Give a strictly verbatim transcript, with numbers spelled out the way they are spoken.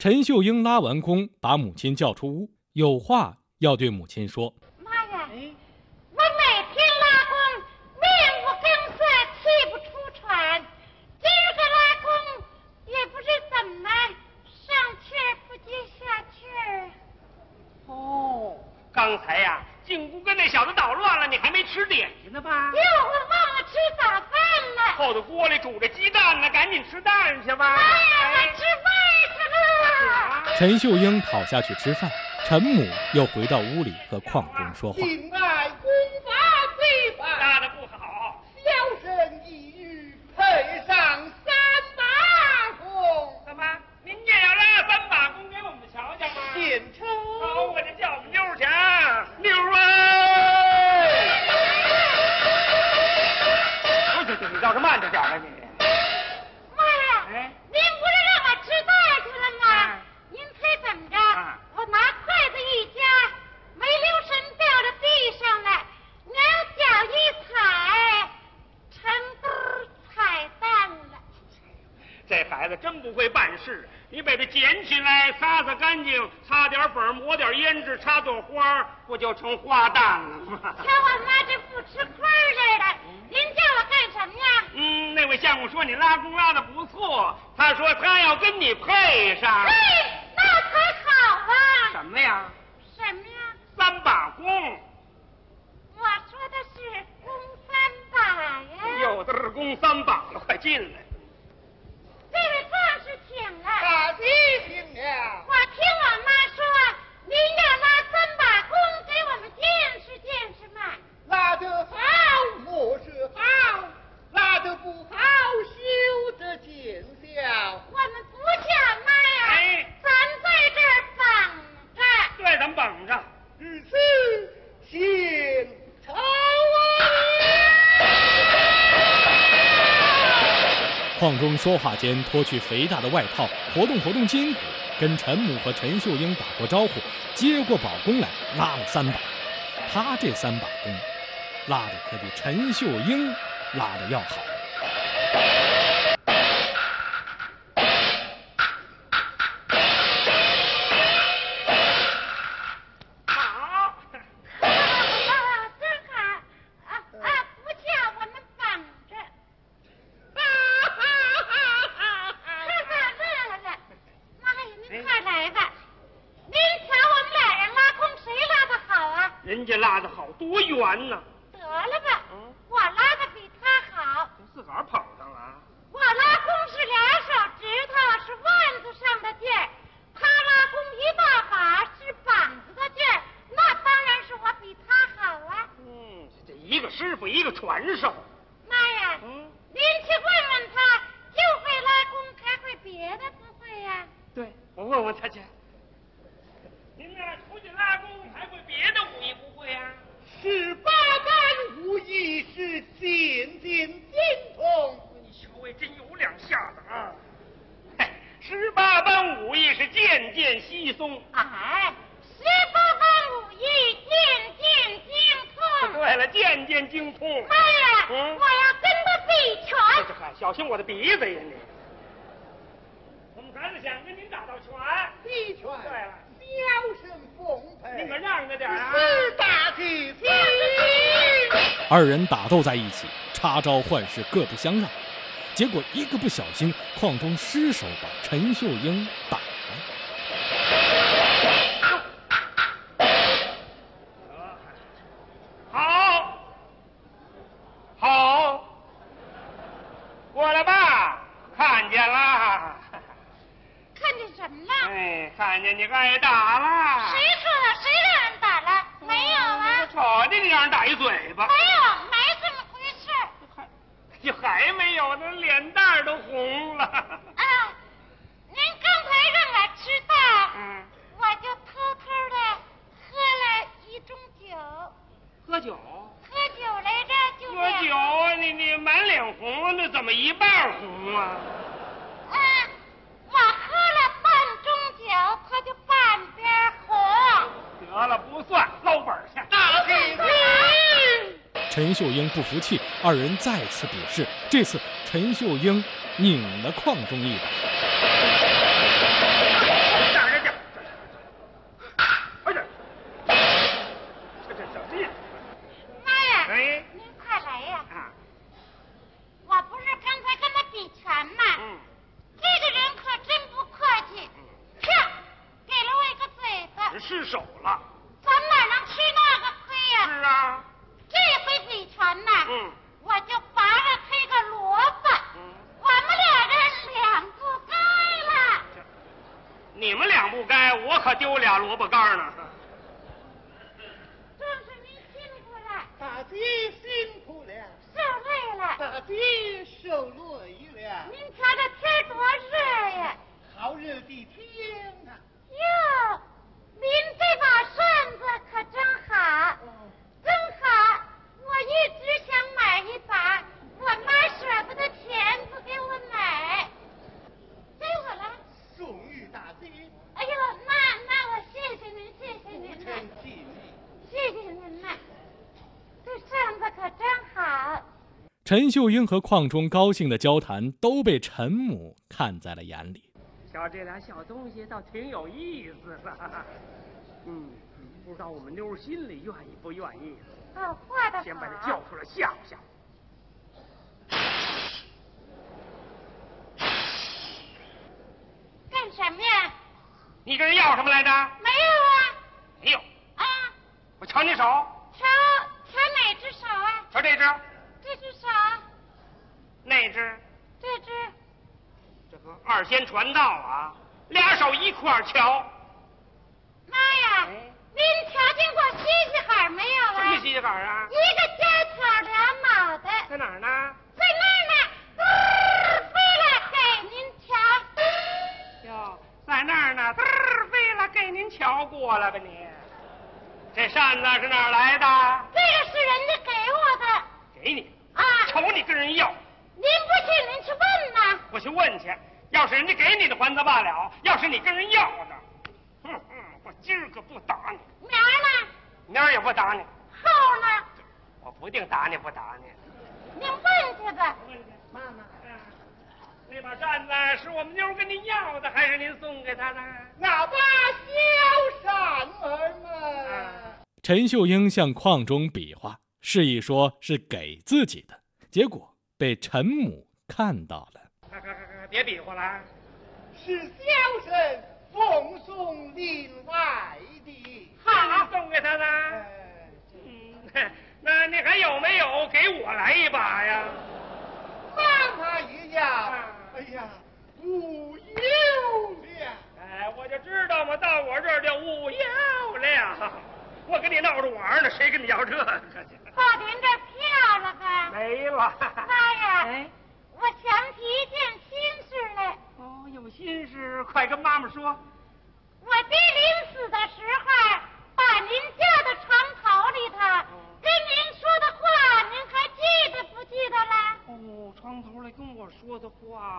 陈秀英拉完弓，把母亲叫出屋，有话要对母亲说。 妈呀，我每天拉弓，面无根色，气不出喘，今儿个拉弓也不知怎么上气儿不接下气儿。 哦，刚才呀、啊，进屋跟那小子捣乱了，你还没吃点心呢吧？ 哟，我忘了吃早饭了。 后头锅里煮着鸡蛋呢，赶紧吃蛋去吧。 妈呀，我吃饭去了。 陈秀英跑下去吃饭，陈母又回到屋里和邝中说话。 敬爱功法非凡， 拉的不好， 小生一语配上三把弓。 怎么？您也要拉三把弓给我们瞧瞧吗？ 献丑。 好，我就叫我们妞去啊，妞啊！不是，你倒是慢着点吧你。 妈呀！哎，您不是让我吃饭去了吗？啊、您猜怎么着？啊、我拿筷子一夹，没留神掉到地上了，两脚一踩，成兜踩蛋了。 这孩子真不会办事，你把它捡起来，擦擦干净，擦点粉，抹点胭脂，插朵花，不就成花旦了吗？ 瞧我妈这不吃亏似的，您叫我干什么呀？ 嗯，那位相公说你拉弓拉的不错，他说他要跟你配上。 嘿，那才好啊！ 什么呀？ 什么呀？ 三把弓。 我说的是弓三把呀。 有的是弓三把了，快进来。 这位壮士请了。 大吉请了。 我听我妈说，您要拉三把弓给我们见识见识嘛。 拉得好，莫是好；拉得不好，休得见笑。 我们不叫妈呀， 哎， 咱在这儿绑着。 对，咱们绑着。 如此，献丑啊！ 邝中说话间脱去肥大的外套，活动活动筋骨，跟陈母和陈秀英打过招呼，接过宝弓来拉了三把。他这三把弓拉的可比陈秀英拉的要好。 好， 真好啊啊！不叫我们绑着。乐了了，妈呀，您快来吧！您瞧我们俩人拉弓，谁拉的好啊？ 人家拉的好，多圆呢。 得了吧，嗯、我拉的比他好。 自个儿捧上了。 我拉弓是俩手指头，是腕子上的劲儿；他拉弓一大把，是膀子的劲儿。那当然是我比他好啊。 嗯，这一个师傅，一个传授。 妈呀，嗯，您去问问他，就会拉弓，还会别的不会呀、啊？ 对，我问问他去。您呢，出去拉弓还会别的武艺不会呀、啊？ 十八般武艺是渐渐精通。 你小位真有两下子啊！嘿，十八般武艺是渐渐稀松。 哎，十八般武艺渐渐精通。 对了，渐渐精通。 妈呀， 嗯、 我要跟他比拳。 这还小心我的鼻子呀你！我们孩子想跟您打道拳。 比拳。 对了。 小生奉陪， 您可让着点啊！ 是大吉庆。 二人打斗在一起，插招换式，各不相让。结果一个不小心，邝中失手把陈秀英打了。 好，好，过来吧，看见了。 看见什么了？ 哎，看见你挨打了。 谁说的？谁让人打了？没有啊。 我瞅见你让人打一嘴巴。 没有，没这么回事。 还，就还没有，那脸蛋都红了。 啊，您刚才让我知道， 嗯， 我就偷偷的喝了一盅酒。 喝酒？ 喝酒来着，就喝酒啊！你你满脸红，那怎么一半红啊？ 啊。我喝了半盅酒，他就半边红。 得了，不算，捞本去。 大吉庆！ 陈秀英不服气，二人再次比试。这次陈秀英拧了邝中一把。 手了。 咱哪能吃那个亏呀、 是啊。 这回比拳呐， 嗯， 我就拔了他个萝卜。 嗯， 我们俩人两不该了。 你们两不该，我可丢俩萝卜干呢。 壮士您辛苦了， 大姐辛苦了， 受累了。 大姐受累了。 您瞧这天多热呀！ 好热的天啊！ 哟，您这把扇子可真好，真好！我一直想买一把，我妈舍不得钱不给我买，给我了。 送与大姐。 哎呦，那那我谢谢您，谢谢您不呐， 成敬意。 谢谢您呐，这扇子可真好。 陈秀英和邝中高兴的交谈都被陈母看在了眼里。 瞧这俩小东西倒挺有意思的。嗯，不知道我们妞心里愿意不愿意。 哦，画的好。 先把他叫出来吓唬吓唬。 干什么呀？ 你跟人要什么来着？ 没有啊。 没有。 啊， 我瞧你手。 瞧瞧哪只手啊？ 瞧这只。 这只手。 那只。 这只。 这个二仙传道啊，俩手一块儿瞧。 妈呀！ 哎您瞧见过西西海没有啊？ 什么西西坎啊？ 一个尖挑俩脑袋。 在哪儿呢？ 在那儿呢，嘚飞了给您瞧。 哟，在那儿呢，嘚儿飞了，给您瞧过了吧你？这扇子是哪儿来的？ 这个是人家给我的。 给你啊！ 瞅你跟人要。 您不信，您去问呐。 我去问去，要是人家给你的还则罢了，要是你跟人要的，哼哼，我今儿个不打你， 明儿呢？ 明儿也不打你， 后呢？ 我不定打你不打你。 您问去吧。 妈妈，那把扇子是我们妞跟您要的，还是您送给她的？ 那把小扇儿嘛。 陈秀英向邝中比划，示意说是给自己的，结果被陈母看到了。 快快快快，别比划了， 是小生奉送另外的。 好，送给她的。 哎嗯，那你还有没有给我来一把呀？ 妈妈也要。哎呀，无有了。 哎，我就知道嘛，到我这儿就无有了。我跟你闹着玩呢，谁跟你要这个去？ 到您这票了吧？ 没了。 妈呀！ 哎， 我想起一件心事来。 哦，有心事，快跟妈妈说。 我爹临死的时候，把您叫到床头里头，跟您说的话，您还记得不记得了？ 哦，床头来跟我说的话